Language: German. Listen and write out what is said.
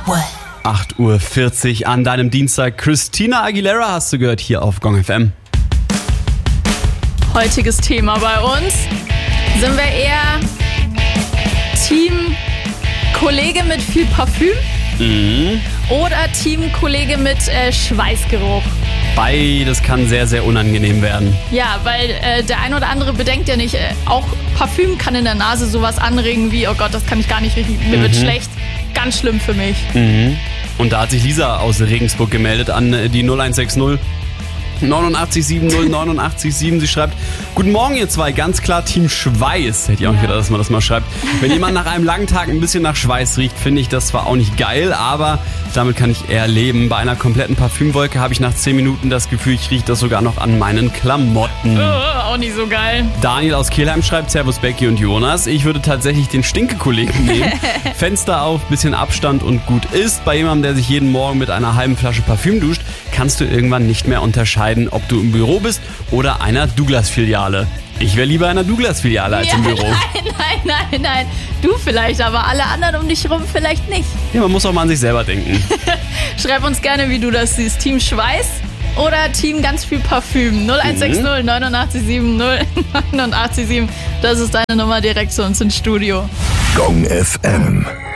8:40 Uhr an deinem Dienstag. Christina Aguilera hast du gehört hier auf Gong FM. Heutiges Thema bei uns. Sind wir eher Team Kollege mit viel Parfüm oder Team Kollege mit Schweißgeruch? Beides kann sehr, sehr unangenehm werden. Ja, weil der ein oder andere bedenkt ja nicht, auch Parfüm kann in der Nase sowas anregen wie, oh Gott, das kann ich gar nicht riechen, mir wird schlecht. Ganz schlimm für mich. Und da hat sich Lisa aus Regensburg gemeldet an die 0160 8970 8970. Sie schreibt: Guten Morgen ihr zwei, ganz klar Team Schweiß. Hätte ich auch nicht gedacht, dass man das mal schreibt. Wenn jemand nach einem langen Tag ein bisschen nach Schweiß riecht, finde ich das zwar auch nicht geil, aber damit kann ich eher leben. Bei einer kompletten Parfümwolke habe ich nach 10 Minuten das Gefühl, ich rieche das sogar noch an meinen Klamotten. Auch nicht so geil. Daniel aus Kelheim schreibt: Servus Becky und Jonas. Ich würde tatsächlich den Stinkekollegen nehmen. Fenster auf, bisschen Abstand und gut ist. Bei jemandem, der sich jeden Morgen mit einer halben Flasche Parfüm duscht, kannst du irgendwann nicht mehr unterscheiden, ob du im Büro bist oder einer Douglas-Filiale. Ich wäre lieber einer Douglas-Filiale als im Büro. Nein. Du vielleicht, aber alle anderen um dich rum vielleicht nicht. Ja, man muss auch mal an sich selber denken. Schreib uns gerne, wie du das siehst. Team Schweiß oder Team ganz viel Parfüm? 0160 8970 8970. Das ist deine Nummer direkt zu uns ins Studio. Gong FM.